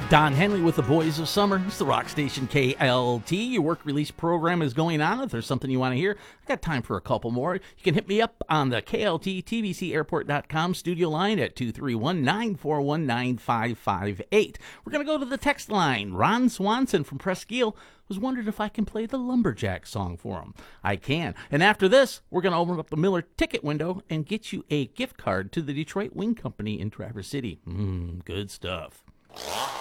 Don Henley with the Boys of Summer. It's the rock station KLT. Your work release program is going on. If there's something you want to hear, I got time for a couple more. You can hit me up on the KLT TBCAirport.com studio line at 231-941-9558. We're going to go to the text line. Ron Swanson from Presque was wondering if I can play the Lumberjack song for him. I can. And after this, we're going to open up the Miller ticket window and get you a gift card to the Detroit Wing Company in Traverse City. Good stuff.